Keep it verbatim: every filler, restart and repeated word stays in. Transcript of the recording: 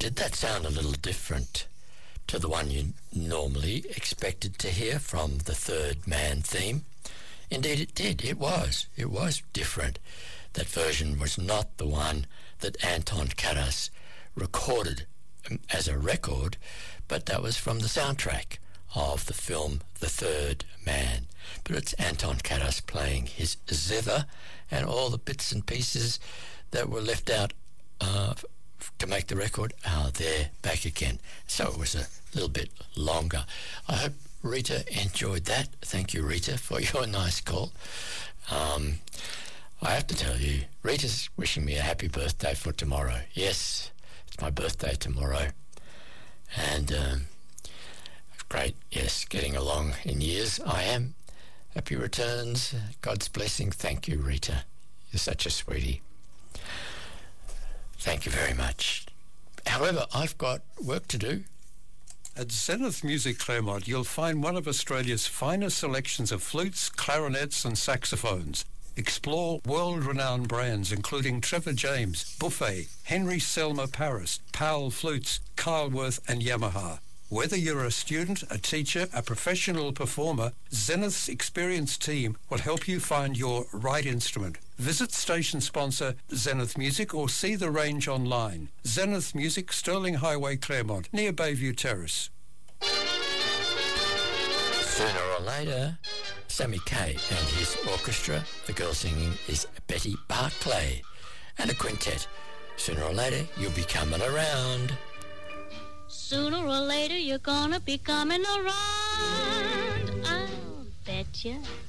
Did that sound a little different to the one you normally expected to hear from the Third Man theme? Indeed it did. It was. It was different. That version was not the one that Anton Karas recorded as a record, but that was from the soundtrack of the film The Third Man. But it's Anton Karas playing his zither, and all the bits and pieces that were left out uh, to make the record are there back again. So it was a little bit longer. I hope Rita enjoyed that. Thank you, Rita, for your nice call. Um, I have to tell you, Rita's wishing me a happy birthday for tomorrow. Yes, it's my birthday tomorrow. And um, great, yes, getting along in years. I am. Happy returns. God's blessing. Thank you, Rita. You're such a sweetie. Thank you very much. However, I've got work to do. At Zenith Music Claremont, you'll find one of Australia's finest selections of flutes, clarinets and saxophones. Explore world-renowned brands including Trevor James, Buffet, Henry Selmer Paris, Powell Flutes, Kyleworth and Yamaha. Whether you're a student, a teacher, a professional performer, Zenith's experienced team will help you find your right instrument. Visit station sponsor Zenith Music or see the range online. Zenith Music, Sterling Highway, Claremont, near Bayview Terrace. Sooner or later, Sammy Kaye and his orchestra. The girl singing is Betty Barclay, and a quintet. Sooner or later, you'll be coming around. Sooner or later, you're gonna be coming around. I'll bet you.